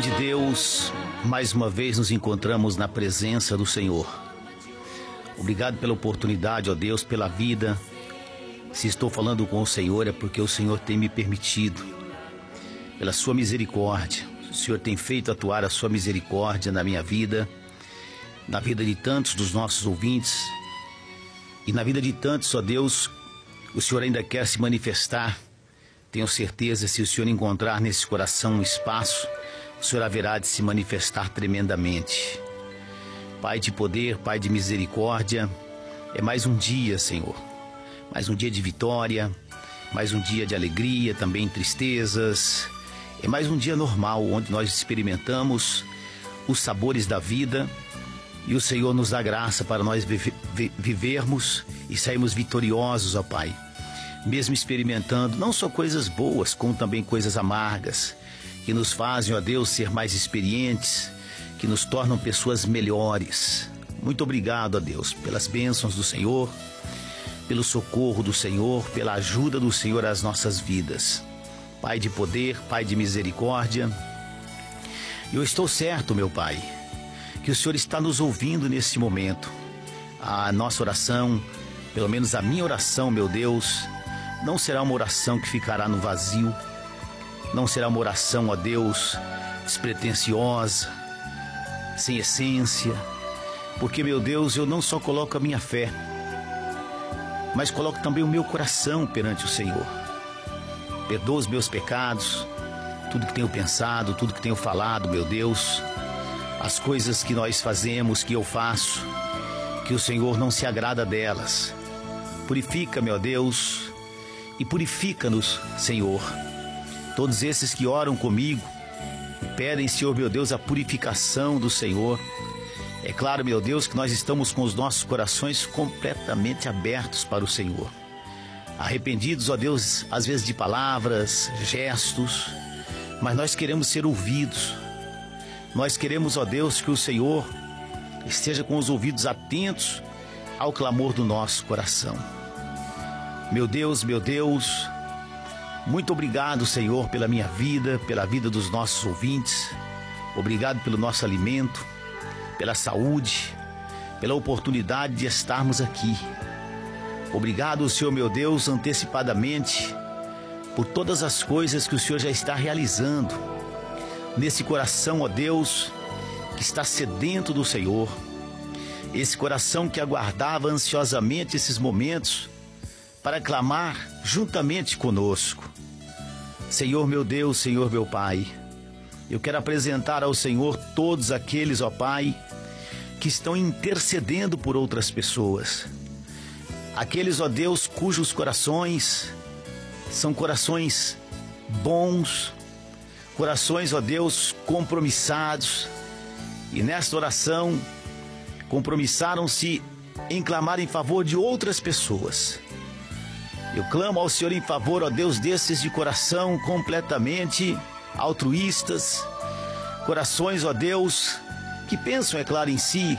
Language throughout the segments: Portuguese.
Grande Deus, mais uma vez nos encontramos na presença do Senhor. Obrigado pela oportunidade, ó Deus, pela vida. Se estou falando com o Senhor é porque o Senhor tem me permitido, pela sua misericórdia. O Senhor tem feito atuar a sua misericórdia na minha vida, na vida de tantos dos nossos ouvintes e na vida de tantos, ó Deus, o Senhor ainda quer se manifestar. Tenho certeza, se o Senhor encontrar nesse coração um espaço, o Senhor haverá de se manifestar tremendamente. Pai de poder, Pai de misericórdia, é mais um dia, Senhor. Mais um dia de vitória, mais um dia de alegria, também tristezas. É mais um dia normal, onde nós experimentamos os sabores da vida e o Senhor nos dá graça para nós vivermos e sairmos vitoriosos, ó Pai. Mesmo experimentando não só coisas boas, como também coisas amargas, que nos fazem, ó Deus, ser mais experientes, que nos tornam pessoas melhores. Muito obrigado, ó Deus, pelas bênçãos do Senhor, pelo socorro do Senhor, pela ajuda do Senhor às nossas vidas. Pai de poder, Pai de misericórdia, eu estou certo, meu Pai, que o Senhor está nos ouvindo nesse momento. A nossa oração, pelo menos a minha oração, meu Deus, não será uma oração que ficará no vazio, não será uma oração, ó Deus, despretensiosa, sem essência, porque, meu Deus, eu não só coloco a minha fé, mas coloco também o meu coração perante o Senhor. Perdoa os meus pecados, tudo que tenho pensado, tudo que tenho falado, meu Deus, as coisas que nós fazemos, que eu faço, que o Senhor não se agrada delas. Purifica-me, ó Deus, e purifica-nos, Senhor. Todos esses que oram comigo pedem, Senhor, meu Deus, a purificação do Senhor. É claro, meu Deus, que nós estamos com os nossos corações completamente abertos para o Senhor. Arrependidos, ó Deus, às vezes de palavras, gestos, mas nós queremos ser ouvidos. Nós queremos, ó Deus, que o Senhor esteja com os ouvidos atentos ao clamor do nosso coração. Meu Deus, muito obrigado, Senhor, pela minha vida, pela vida dos nossos ouvintes. Obrigado pelo nosso alimento, pela saúde, pela oportunidade de estarmos aqui. Obrigado, Senhor, meu Deus, antecipadamente, por todas as coisas que o Senhor já está realizando nesse coração, ó Deus, que está sedento do Senhor. Esse coração que aguardava ansiosamente esses momentos para clamar juntamente conosco. Senhor meu Deus, Senhor meu Pai, eu quero apresentar ao Senhor todos aqueles, ó Pai, que estão intercedendo por outras pessoas. Aqueles, ó Deus, cujos corações são corações bons, corações, ó Deus, compromissados, e nesta oração compromissaram-se em clamar em favor de outras pessoas. Eu clamo ao Senhor em favor, ó Deus, desses de coração completamente altruístas, corações, ó Deus, que pensam, é claro, em si,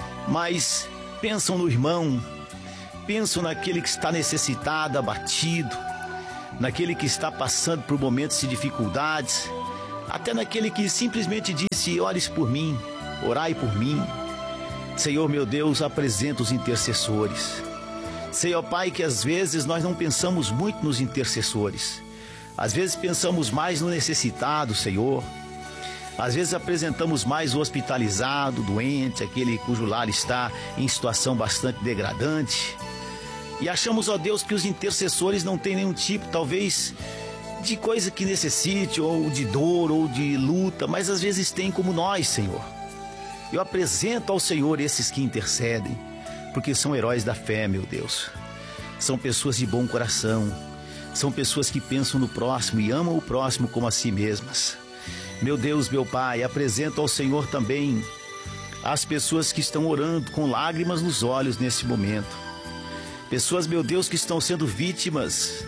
mas pensam no irmão, pensam naquele que está necessitado, abatido, naquele que está passando por momentos de dificuldades, até naquele que simplesmente disse: ores por mim, orai por mim. Senhor meu Deus, apresenta os intercessores. Sei, ó Pai, que às vezes nós não pensamos muito nos intercessores. Às vezes pensamos mais no necessitado, Senhor. Às vezes apresentamos mais o hospitalizado, doente, aquele cujo lar está em situação bastante degradante. E achamos, ó Deus, que os intercessores não têm nenhum tipo, talvez, de coisa que necessite, ou de dor, ou de luta, mas às vezes tem como nós, Senhor. Eu apresento ao Senhor esses que intercedem, porque são heróis da fé, meu Deus. São pessoas de bom coração, são pessoas que pensam no próximo e amam o próximo como a si mesmas. Meu Deus, meu Pai, apresento ao Senhor também as pessoas que estão orando com lágrimas nos olhos nesse momento. Pessoas, meu Deus, que estão sendo vítimas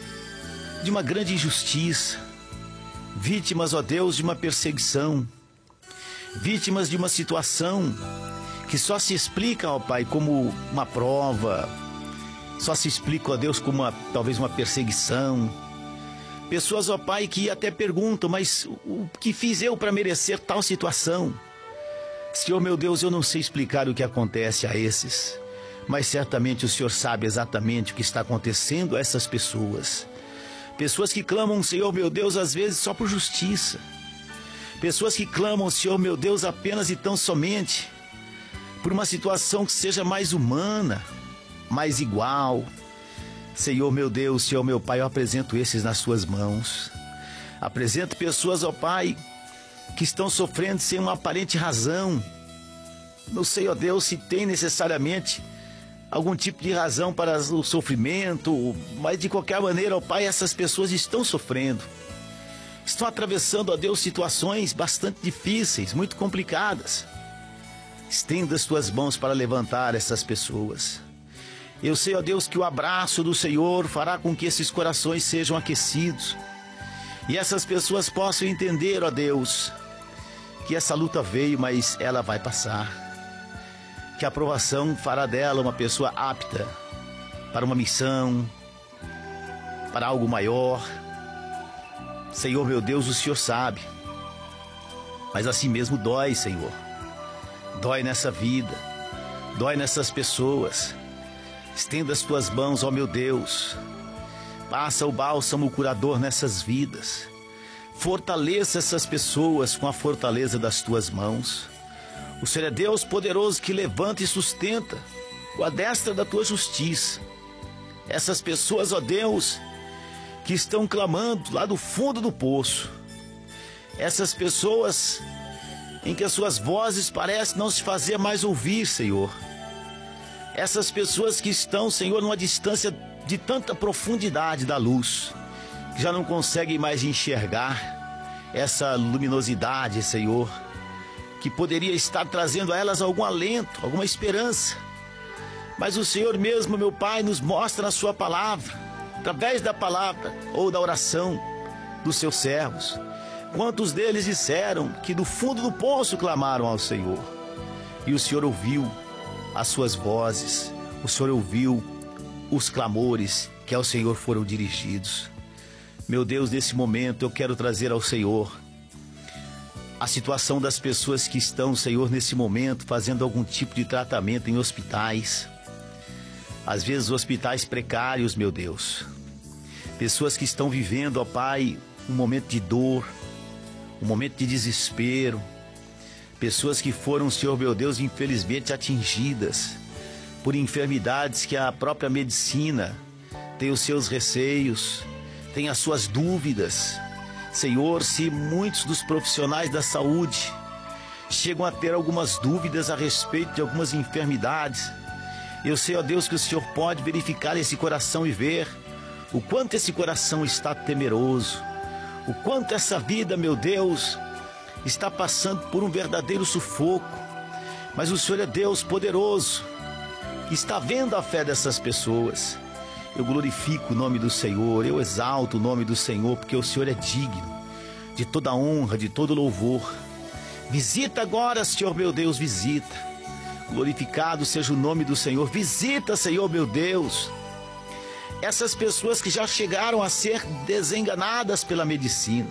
de uma grande injustiça, vítimas, ó Deus, de uma perseguição, vítimas de uma situação que só se explica, ó Pai, como uma prova, só se explica, ó Deus, como talvez uma perseguição. Pessoas, ó Pai, que até perguntam, mas o que fiz eu para merecer tal situação? Senhor meu Deus, eu não sei explicar o que acontece a esses, mas certamente o Senhor sabe exatamente o que está acontecendo a essas pessoas. Pessoas que clamam, Senhor meu Deus, às vezes só por justiça. Pessoas que clamam, Senhor meu Deus, apenas e tão somente por uma situação que seja mais humana, mais igual. Senhor meu Deus, Senhor meu Pai, eu apresento esses nas suas mãos. Apresento pessoas, ó Pai, que estão sofrendo sem uma aparente razão. Não sei, ó Deus, se tem necessariamente algum tipo de razão para o sofrimento, mas de qualquer maneira, ó Pai, essas pessoas estão sofrendo. Estão atravessando, ó Deus, situações bastante difíceis, muito complicadas. Estenda as tuas mãos para levantar essas pessoas. Eu sei, ó Deus, que o abraço do Senhor fará com que esses corações sejam aquecidos. E essas pessoas possam entender, ó Deus, que essa luta veio, mas ela vai passar. Que a aprovação fará dela uma pessoa apta para uma missão, para algo maior. Senhor meu Deus, o Senhor sabe. Mas assim mesmo dói, Senhor. Dói nessa vida, dói nessas pessoas. Estenda as tuas mãos, ó meu Deus. Passa o bálsamo curador nessas vidas. Fortaleça essas pessoas com a fortaleza das tuas mãos. O Senhor é Deus poderoso que levanta e sustenta com a destra da tua justiça. Essas pessoas, ó Deus, que estão clamando lá do fundo do poço. Essas pessoas em que as suas vozes parecem não se fazer mais ouvir, Senhor. Essas pessoas que estão, Senhor, numa distância de tanta profundidade da luz, que já não conseguem mais enxergar essa luminosidade, Senhor, que poderia estar trazendo a elas algum alento, alguma esperança. Mas o Senhor mesmo, meu Pai, nos mostra na sua palavra, através da palavra ou da oração dos seus servos. Quantos deles disseram que do fundo do poço clamaram ao Senhor, e o Senhor ouviu as suas vozes, o Senhor ouviu os clamores que ao Senhor foram dirigidos. Meu Deus, nesse momento eu quero trazer ao Senhor a situação das pessoas que estão, Senhor, nesse momento fazendo algum tipo de tratamento em hospitais. Às vezes hospitais precários, meu Deus. Pessoas que estão vivendo, ó Pai, um momento de dor, um momento de desespero. Pessoas que foram, Senhor meu Deus, infelizmente atingidas por enfermidades que a própria medicina tem os seus receios, tem as suas dúvidas. Senhor, se muitos dos profissionais da saúde chegam a ter algumas dúvidas a respeito de algumas enfermidades, eu sei, ó Deus, que o Senhor pode verificar esse coração e ver o quanto esse coração está temeroso, o quanto essa vida, meu Deus, está passando por um verdadeiro sufoco. Mas o Senhor é Deus poderoso, que está vendo a fé dessas pessoas. Eu glorifico o nome do Senhor, eu exalto o nome do Senhor, porque o Senhor é digno de toda honra, de todo louvor. Visita agora, Senhor meu Deus, visita. Glorificado seja o nome do Senhor. Visita, Senhor meu Deus, essas pessoas que já chegaram a ser desenganadas pela medicina,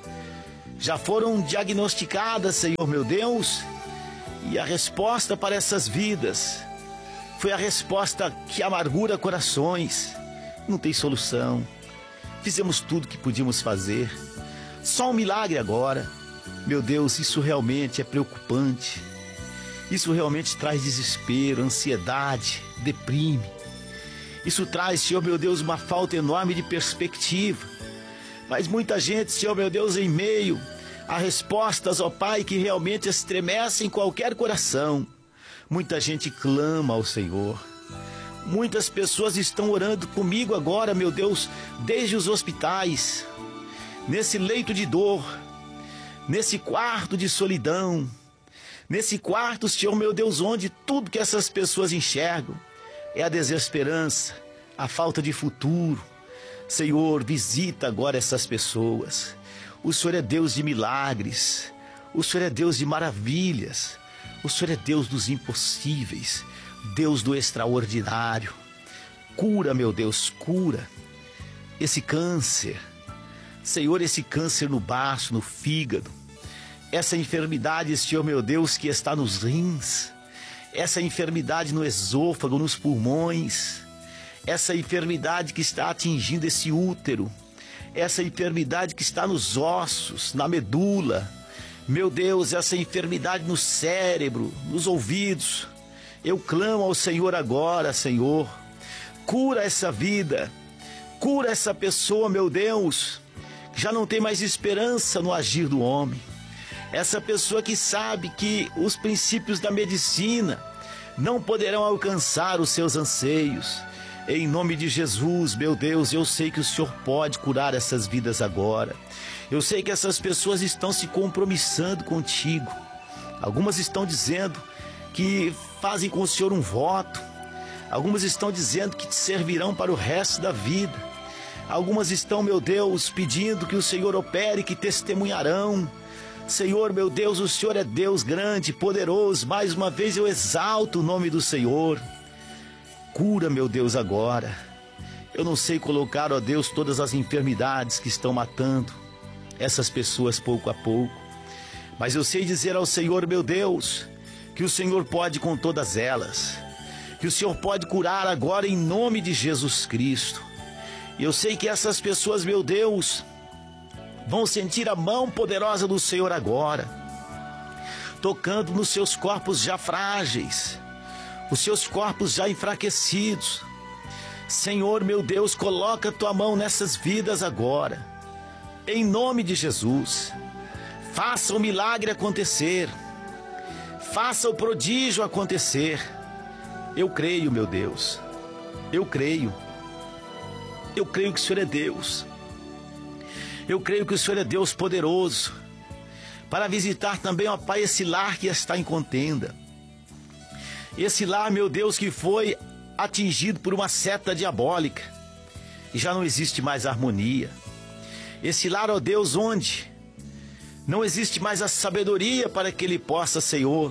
já foram diagnosticadas, Senhor meu Deus, e a resposta para essas vidas foi a resposta que amargura corações. Não tem solução. Fizemos tudo o que podíamos fazer. Só um milagre agora. Meu Deus, isso realmente é preocupante. Isso realmente traz desespero, ansiedade, deprime. Isso traz, Senhor meu Deus, uma falta enorme de perspectiva. Mas muita gente, Senhor meu Deus, em meio a respostas, ó Pai, que realmente estremecem qualquer coração, muita gente clama ao Senhor. Muitas pessoas estão orando comigo agora, meu Deus, desde os hospitais, nesse leito de dor, nesse quarto de solidão, nesse quarto, Senhor meu Deus, onde tudo que essas pessoas enxergam é a desesperança, a falta de futuro. Senhor, visita agora essas pessoas. O Senhor é Deus de milagres, o Senhor é Deus de maravilhas, o Senhor é Deus dos impossíveis, Deus do extraordinário. Cura, meu Deus, cura esse câncer. Senhor, esse câncer no baço, no fígado, essa enfermidade, Senhor meu Deus, que está nos rins, essa enfermidade no esôfago, nos pulmões, essa enfermidade que está atingindo esse útero, essa enfermidade que está nos ossos, na medula, meu Deus, essa enfermidade no cérebro, nos ouvidos, eu clamo ao Senhor agora, Senhor, cura essa vida, cura essa pessoa, meu Deus, que já não tem mais esperança no agir do homem. Essa pessoa que sabe que os princípios da medicina não poderão alcançar os seus anseios. Em nome de Jesus, meu Deus, eu sei que o Senhor pode curar essas vidas agora. Eu sei que essas pessoas estão se compromissando contigo. Algumas estão dizendo que fazem com o Senhor um voto. Algumas estão dizendo que te servirão para o resto da vida. Algumas estão, meu Deus, pedindo que o Senhor opere, que testemunharão. Senhor, meu Deus, o Senhor é Deus grande, poderoso. Mais uma vez eu exalto o nome do Senhor. Cura, meu Deus, agora. Eu não sei colocar, ó Deus, todas as enfermidades que estão matando essas pessoas pouco a pouco. Mas eu sei dizer ao Senhor, meu Deus, que o Senhor pode com todas elas. Que o Senhor pode curar agora em nome de Jesus Cristo. E eu sei que essas pessoas, meu Deus, vão sentir a mão poderosa do Senhor agora, tocando nos seus corpos já frágeis, os seus corpos já enfraquecidos. Senhor, meu Deus, coloca a tua mão nessas vidas agora, em nome de Jesus. Faça o milagre acontecer, faça o prodígio acontecer. Eu creio, meu Deus, eu creio que o Senhor é Deus. Eu creio que o Senhor é Deus poderoso para visitar também, ó Pai, esse lar que está em contenda. Esse lar, meu Deus, que foi atingido por uma seta diabólica e já não existe mais harmonia. Esse lar, ó Deus, onde não existe mais a sabedoria para que ele possa, Senhor,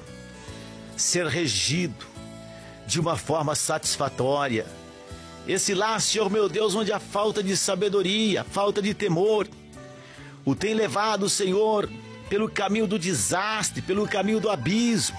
ser regido de uma forma satisfatória. Esse lar, Senhor, meu Deus, onde a falta de sabedoria, a falta de temor, o tem levado, Senhor, pelo caminho do desastre, pelo caminho do abismo.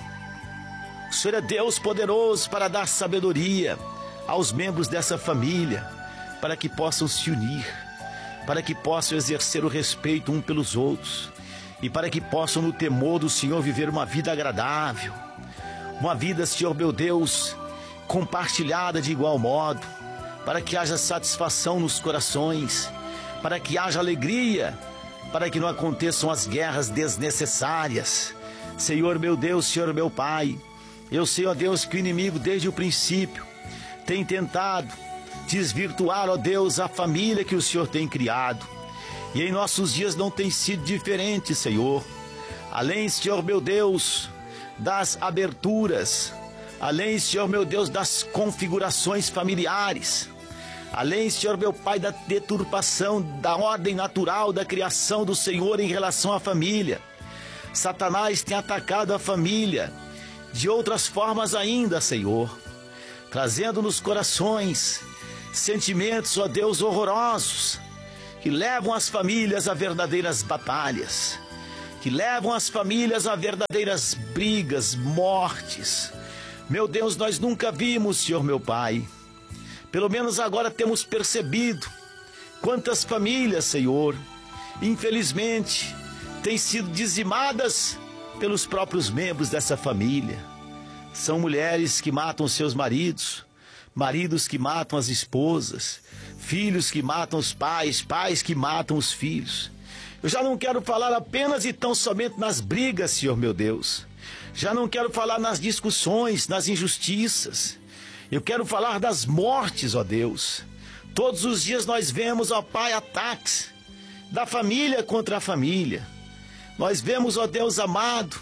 O Senhor é Deus poderoso para dar sabedoria aos membros dessa família, para que possam se unir, para que possam exercer o respeito um pelos outros e para que possam, no temor do Senhor, viver uma vida agradável, uma vida, Senhor, meu Deus, compartilhada de igual modo, para que haja satisfação nos corações, para que haja alegria, para que não aconteçam as guerras desnecessárias. Senhor meu Deus, Senhor meu Pai, eu sei, ó Deus, que o inimigo desde o princípio tem tentado desvirtuar, ó Deus, a família que o Senhor tem criado. E em nossos dias não tem sido diferente, Senhor. Além, Senhor meu Deus, das aberturas, além, Senhor meu Deus, das configurações familiares, além, Senhor meu Pai, da deturpação da ordem natural da criação do Senhor em relação à família, Satanás tem atacado a família de outras formas ainda, Senhor, trazendo nos corações sentimentos, ó Deus, horrorosos, que levam as famílias a verdadeiras batalhas, que levam as famílias a verdadeiras brigas, mortes. Meu Deus, nós nunca vimos, Senhor meu Pai. Pelo menos agora temos percebido quantas famílias, Senhor, infelizmente, têm sido dizimadas pelos próprios membros dessa família. São mulheres que matam seus maridos, maridos que matam as esposas, filhos que matam os pais, pais que matam os filhos. Eu já não quero falar apenas e tão somente nas brigas, Senhor meu Deus. Já não quero falar nas discussões, nas injustiças. Eu quero falar das mortes, ó Deus. Todos os dias nós vemos, ó Pai, ataques da família contra a família. Nós vemos, ó Deus amado,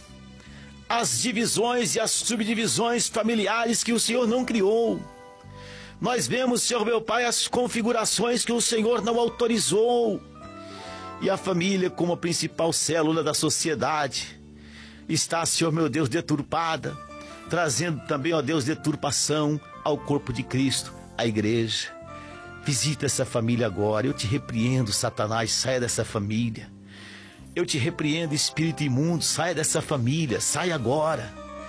as divisões e as subdivisões familiares que o Senhor não criou. Nós vemos, Senhor meu Pai, as configurações que o Senhor não autorizou. E a família, como a principal célula da sociedade, está, Senhor meu Deus, deturpada, trazendo também, ó Deus, deturpação ao corpo de Cristo, a igreja. Visita essa família agora. Eu te repreendo, Satanás, saia dessa família. Eu te repreendo, espírito imundo, saia dessa família, saia agora.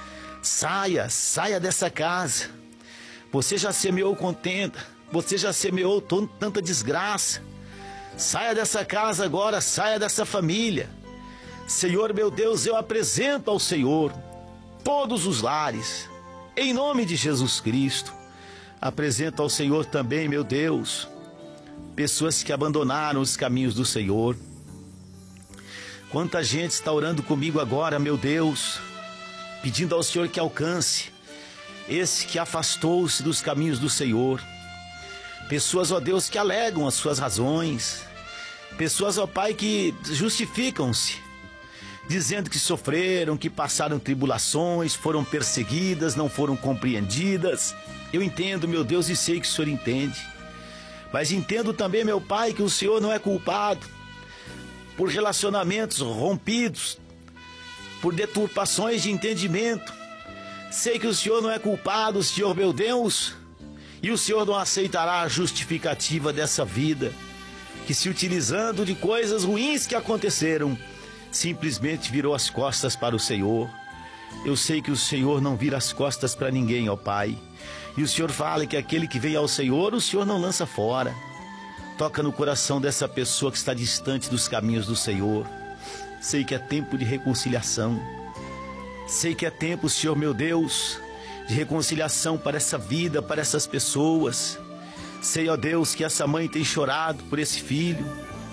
Saia dessa casa. Você já semeou contenda, você já semeou tanta desgraça. Saia dessa casa agora, saia dessa família. Senhor meu Deus, eu apresento ao Senhor todos os lares, em nome de Jesus Cristo. Apresento ao Senhor também, meu Deus, pessoas que abandonaram os caminhos do Senhor. Quanta gente está orando comigo agora, meu Deus, pedindo ao Senhor que alcance esse que afastou-se dos caminhos do Senhor. Pessoas, ó Deus, que alegam as suas razões. Pessoas, ó Pai, que justificam-se, dizendo que sofreram, que passaram tribulações, foram perseguidas, não foram compreendidas. Eu entendo, meu Deus, e sei que o Senhor entende. Mas entendo também, meu Pai, que o Senhor não é culpado por relacionamentos rompidos, por deturpações de entendimento. Sei que o Senhor não é culpado, Senhor meu Deus, e o Senhor não aceitará a justificativa dessa vida, que se utilizando de coisas ruins que aconteceram, simplesmente virou as costas para o Senhor. Eu sei que o Senhor não vira as costas para ninguém, ó Pai. E o Senhor fala que aquele que vem ao Senhor, o Senhor não lança fora. Toca no coração dessa pessoa que está distante dos caminhos do Senhor. Sei que é tempo de reconciliação. Sei que é tempo, Senhor meu Deus, de reconciliação para essa vida, para essas pessoas. Sei, ó Deus, que essa mãe tem chorado por esse filho.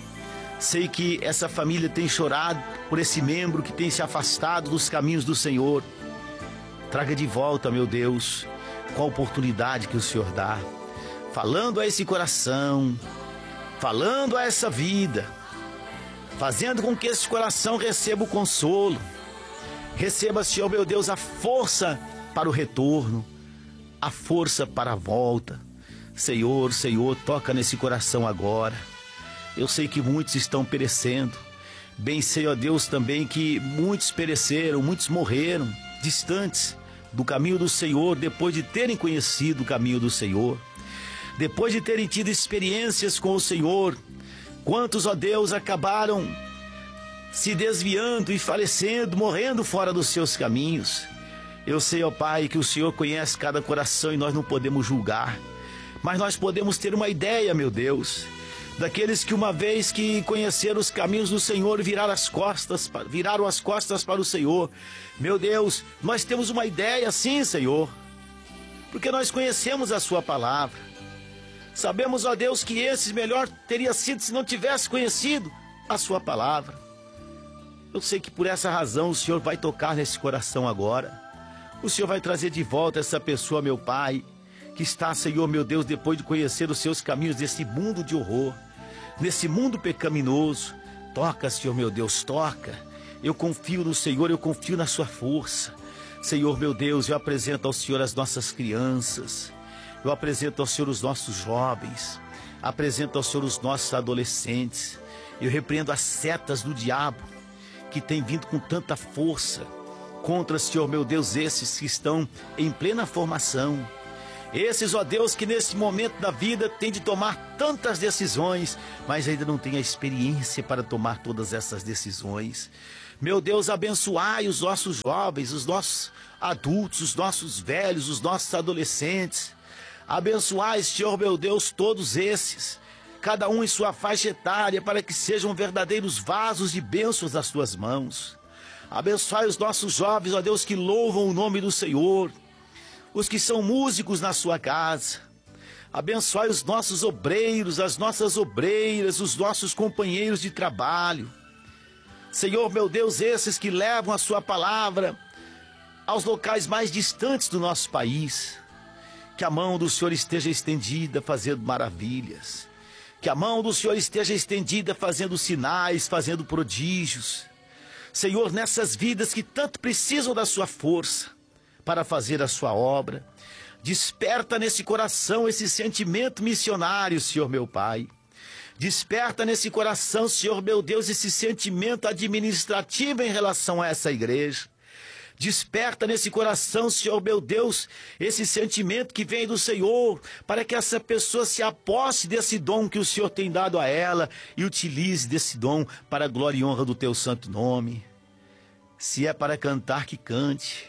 Sei que essa família tem chorado por esse membro que tem se afastado dos caminhos do Senhor. Traga de volta, meu Deus, com a oportunidade que o Senhor dá, falando a esse coração, falando a essa vida, fazendo com que esse coração receba o consolo, receba, Senhor meu Deus, a força para o retorno, a força para a volta. Senhor, toca nesse coração agora. Eu sei que muitos estão perecendo. Bem sei, ó Deus, também que muitos pereceram, muitos morreram, distantes do caminho do Senhor, depois de terem conhecido o caminho do Senhor, depois de terem tido experiências com o Senhor. Quantos, ó Deus, acabaram se desviando e falecendo, morrendo fora dos seus caminhos. Eu sei, ó Pai, que o Senhor conhece cada coração e nós não podemos julgar, mas nós podemos ter uma ideia, meu Deus, daqueles que uma vez que conheceram os caminhos do Senhor viraram as costas para o Senhor. Meu Deus, nós temos uma ideia sim, Senhor, porque nós conhecemos a sua palavra. Sabemos, ó Deus, que esse melhor teria sido se não tivesse conhecido a sua palavra. Eu sei que por essa razão o Senhor vai tocar nesse coração agora. O Senhor vai trazer de volta essa pessoa, meu Pai, que está, Senhor meu Deus, depois de conhecer os seus caminhos desse mundo de horror, nesse mundo pecaminoso. Toca, Senhor meu Deus, toca. Eu confio no Senhor, eu confio na sua força. Senhor meu Deus, eu apresento ao Senhor as nossas crianças, eu apresento ao Senhor os nossos jovens, apresento ao Senhor os nossos adolescentes. Eu repreendo as setas do diabo que tem vindo com tanta força contra, Senhor meu Deus, esses que estão em plena formação. Esses, ó Deus, que nesse momento da vida tem de tomar tantas decisões, mas ainda não tem a experiência para tomar todas essas decisões. Meu Deus, abençoai os nossos jovens, os nossos adultos, os nossos velhos, os nossos adolescentes. Abençoai, Senhor meu Deus, todos esses, cada um em sua faixa etária, para que sejam verdadeiros vasos de bênçãos das tuas mãos. Abençoai os nossos jovens, ó Deus, que louvam o nome do Senhor, os que são músicos na sua casa. Abençoai os nossos obreiros, as nossas obreiras, os nossos companheiros de trabalho. Senhor meu Deus, esses que levam a sua palavra aos locais mais distantes do nosso país. Que a mão do Senhor esteja estendida fazendo maravilhas. Que a mão do Senhor esteja estendida fazendo sinais, fazendo prodígios. Senhor, nessas vidas que tanto precisam da sua força para fazer a sua obra, desperta nesse coração esse sentimento missionário, Senhor meu Pai. Desperta nesse coração, Senhor meu Deus, esse sentimento administrativo em relação a essa igreja. Desperta nesse coração, Senhor meu Deus, esse sentimento que vem do Senhor, para que essa pessoa se aposse desse dom que o Senhor tem dado a ela e utilize desse dom para a glória e honra do teu santo nome. Se é para cantar, que cante.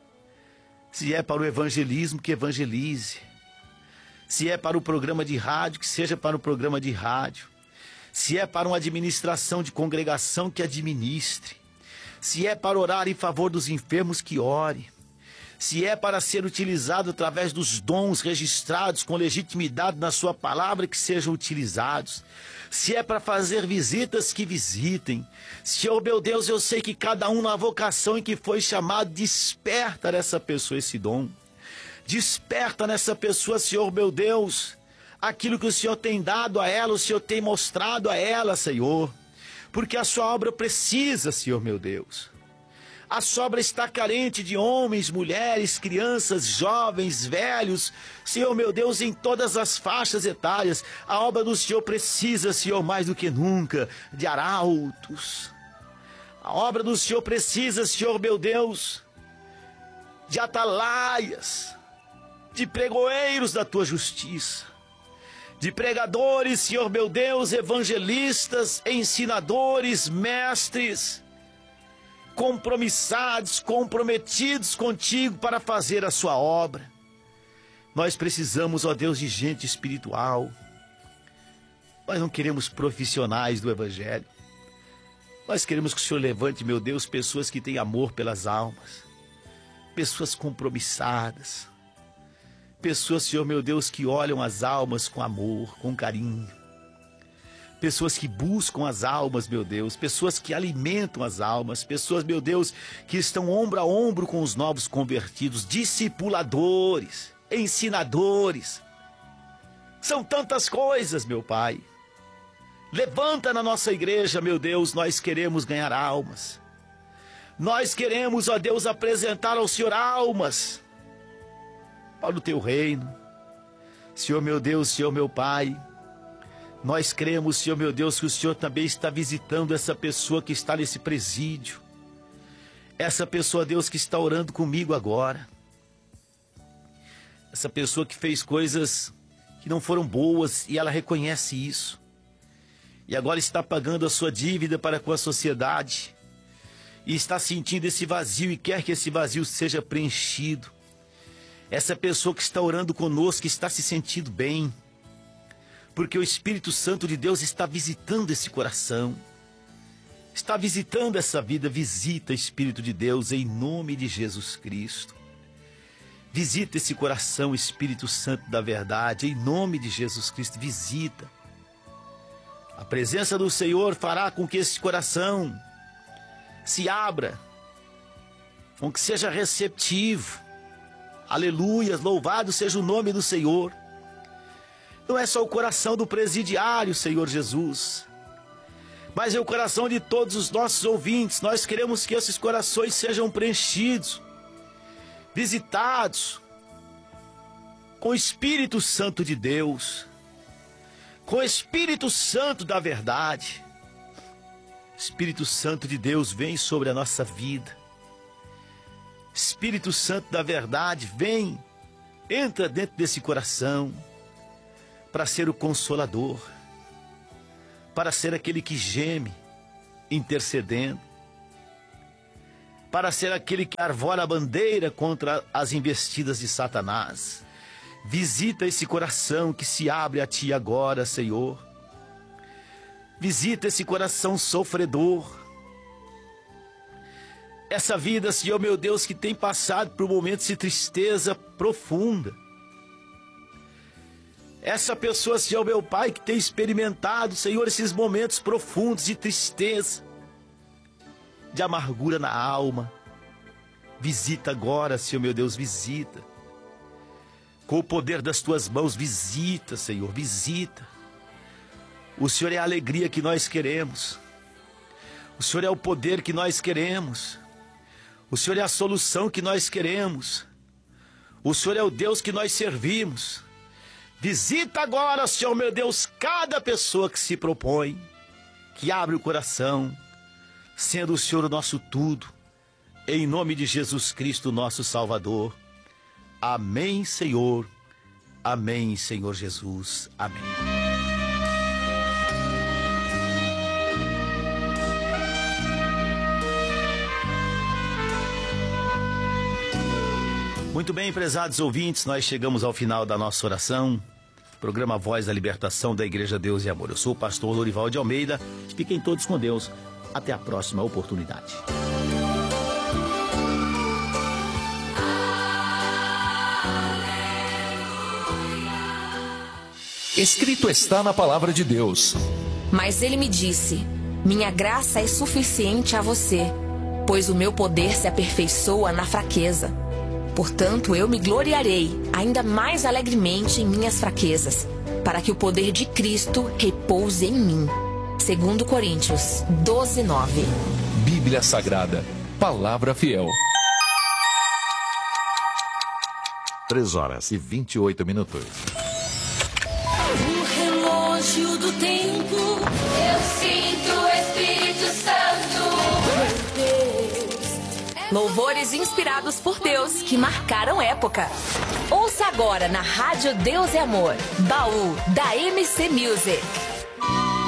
Se é para o evangelismo, que evangelize. Se é para o programa de rádio, que seja para o programa de rádio. Se é para uma administração de congregação, que administre. Se é para orar em favor dos enfermos, que ore. Se é para ser utilizado através dos dons registrados com legitimidade na sua palavra, que sejam utilizados. Se é para fazer visitas, que visitem. Senhor meu Deus, eu sei que cada um na vocação em que foi chamado, desperta nessa pessoa esse dom. Desperta nessa pessoa, Senhor meu Deus, aquilo que o Senhor tem dado a ela, o Senhor tem mostrado a ela, Senhor. Porque a sua obra precisa, Senhor meu Deus. A sua obra está carente de homens, mulheres, crianças, jovens, velhos. Senhor meu Deus, em todas as faixas etárias, a obra do Senhor precisa, Senhor, mais do que nunca, de arautos. A obra do Senhor precisa, Senhor meu Deus, de atalaias, de pregoeiros da tua justiça. De pregadores, Senhor meu Deus, evangelistas, ensinadores, mestres, compromissados, comprometidos contigo para fazer a sua obra. Nós precisamos, ó Deus, de gente espiritual. Nós não queremos profissionais do evangelho. Nós queremos que o Senhor levante, meu Deus, pessoas que têm amor pelas almas, pessoas compromissadas, pessoas, Senhor meu Deus, que olham as almas com amor, com carinho. Pessoas que buscam as almas, meu Deus. Pessoas que alimentam as almas. Pessoas, meu Deus, que estão ombro a ombro com os novos convertidos. Discipuladores, ensinadores. São tantas coisas, meu Pai. Levanta na nossa igreja, meu Deus, nós queremos ganhar almas. Nós queremos, ó Deus, apresentar ao Senhor almas para o teu reino. Senhor meu Deus, Senhor meu Pai, nós cremos, Senhor meu Deus, que o Senhor também está visitando essa pessoa que está nesse presídio. Essa pessoa, Deus, que está orando comigo agora. Essa pessoa que fez coisas que não foram boas e ela reconhece isso. E agora está pagando a sua dívida para com a sociedade. E está sentindo esse vazio e quer que esse vazio seja preenchido. Essa pessoa que está orando conosco está se sentindo bem, porque o Espírito Santo de Deus está visitando esse coração, está visitando essa vida. Visita, Espírito de Deus, em nome de Jesus Cristo. Visita esse coração, Espírito Santo da verdade, em nome de Jesus Cristo, visita. A presença do Senhor fará com que esse coração se abra, com que seja receptivo. Aleluia, louvado seja o nome do Senhor. Não é só o coração do presidiário, Senhor Jesus, mas é o coração de todos os nossos ouvintes. Nós queremos que esses corações sejam preenchidos, visitados com o Espírito Santo de Deus, com o Espírito Santo da verdade. Espírito Santo de Deus, vem sobre a nossa vida. Espírito Santo da verdade, vem, entra dentro desse coração para ser o consolador, para ser aquele que geme, intercedendo, para ser aquele que arvora a bandeira contra as investidas de Satanás. Visita esse coração que se abre a Ti agora, Senhor. Visita esse coração sofredor. Essa vida, Senhor meu Deus, que tem passado por momentos de tristeza profunda. Essa pessoa, Senhor meu Pai, que tem experimentado, Senhor, esses momentos profundos de tristeza, de amargura na alma. Visita agora, Senhor meu Deus, visita. Com o poder das Tuas mãos, visita, Senhor, visita. O Senhor é a alegria que nós queremos. O Senhor é o poder que nós queremos. O Senhor é a solução que nós queremos. O Senhor é o Deus que nós servimos. Visita agora, Senhor meu Deus, cada pessoa que se propõe, que abre o coração, sendo o Senhor o nosso tudo, Em nome de Jesus Cristo, nosso Salvador. Amém, Senhor. Amém, Senhor Jesus. Amém. Muito bem, prezados ouvintes, nós chegamos ao final da nossa oração. Programa Voz da Libertação da Igreja Deus e Amor. Eu sou o pastor Lorival de Almeida. Fiquem todos com Deus. Até a próxima oportunidade. Escrito está na palavra de Deus. Mas ele me disse: minha graça é suficiente a você, pois o meu poder se aperfeiçoa na fraqueza. Portanto, eu me gloriarei ainda mais alegremente em minhas fraquezas, para que o poder de Cristo repouse em mim. 2 Coríntios 12:9. Bíblia Sagrada, palavra fiel. 3h28. O relógio do tempo, eu sinto o Espírito Santo. Meu Deus. Louvores inspirados por Deus que marcaram época. Ouça agora na Rádio Deus e Amor, Baú da MC Music.